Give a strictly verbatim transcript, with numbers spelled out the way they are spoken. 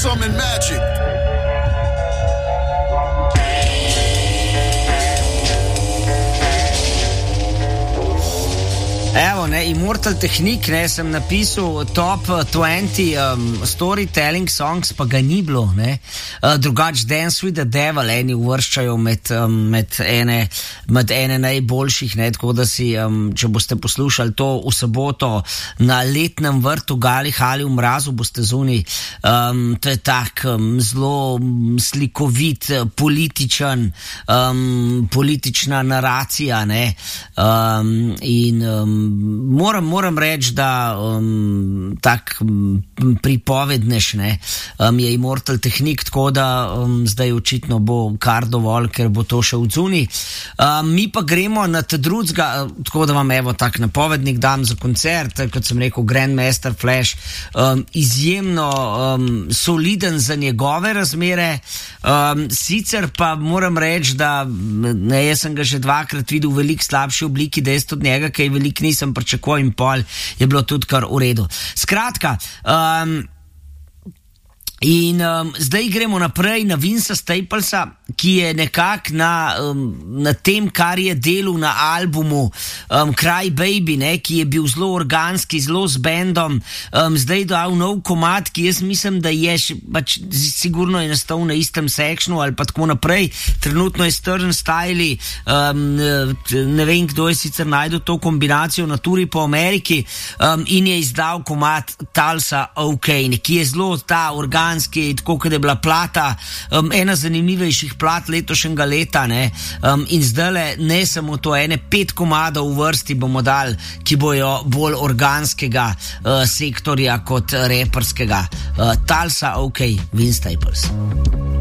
summon magic. Evo, ne, Immortal Technique, ne, sem napisal top dvajset um, storytelling songs, pa ga ni bilo, ne. Uh, drugač Dance with the Devil, eni uvrščajo med, um, med ene, med ene najboljših, ne, tako da si, um, če boste poslušali to v soboto na letnem vrtu Gali Hali v mrazu, boste zunaj, um, to je tak um, zelo slikovit, političen, um, politična naracija, ne, um, in um, Moram, moram reči, da um, tak um, pripovednež, ne, um, je Immortal Technique, tako da um, zdaj očitno bo kar dovolj, ker bo to še odzuni. Um, mi pa gremo na ta drugega, tako da vam evo tak napovednik dam za koncert, kot sem rekel, Grandmaster Flash, um, izjemno um, soliden za njegove razmere, um, sicer pa moram reči, da ne, jaz sem ga že dvakrat videl v veliko slabši obliki, da jaz tudi njega, kaj veliko nisem pričakoval in pol je bilo tudi kar v redu. Skratka, um, in um, zdaj gremo naprej na Vinca Staplesa, ki je nekako na, um, na tem, kar je delal na albumu um, Cry Baby, ne, ki je bil zelo organski, zelo z bandom, um, zdaj dal nov komad, ki jaz mislim, da je še, pač sigurno je nastal na istem sectionu ali pa tako naprej, trenutno je Stern Style, um, ne vem, kdo je sicer najdel to kombinacijo na turi po Ameriki, um, in je izdal komad Tulsa OK, ki je zelo ta organ, tako kot je bila plata, um, ena zanimivejših plat letošnjega leta, ne, um, in zdajle ne samo to, ene pet komadov v vrsti bomo dali, ki bojo bolj organskega uh, sektorja kot reperskega. Uh, Tulsa OK, Vince Staples.